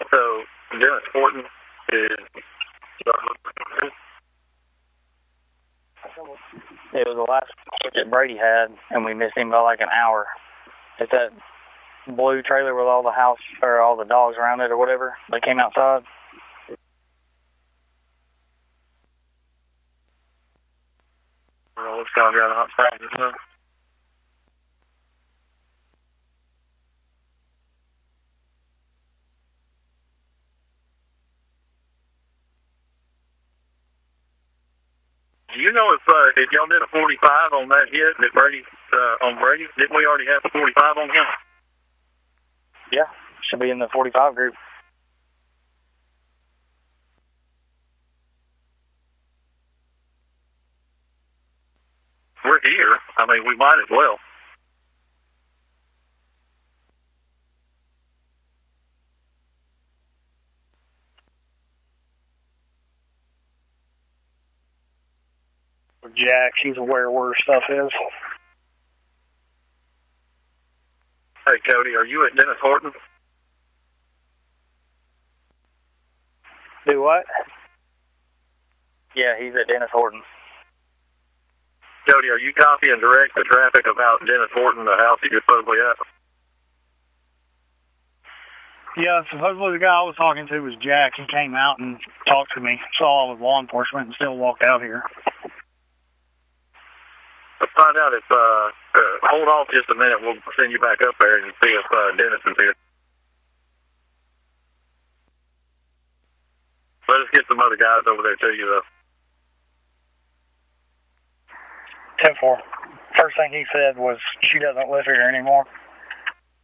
So Dennis Horton is. It was the last that Brady had, and we missed him by like an hour. It's that blue trailer with all the house or all the dogs around it or whatever. They came outside. Let's go around the hot spot, isn't it? Do you know if y'all did a 45 on that hit that Brady on Brady? Didn't we already have a 45 on him? Yeah, should be in the 45 group. We're here. I mean, we might as well. Jack, he's aware where stuff is. Hey, Cody, are you at Dennis Horton? Do what? Yeah, he's at Dennis Horton. Cody, are you copying direct the traffic about Dennis Horton, the house that you're supposedly at? Yeah, supposedly the guy I was talking to was Jack. He came out and talked to me, saw I was law enforcement, and still walked out here. Let's find out if, hold off just a minute. We'll send you back up there and see if Dennis is here. Let us get some other guys over there to you, though. 10-4. First thing he said was, she doesn't live here anymore.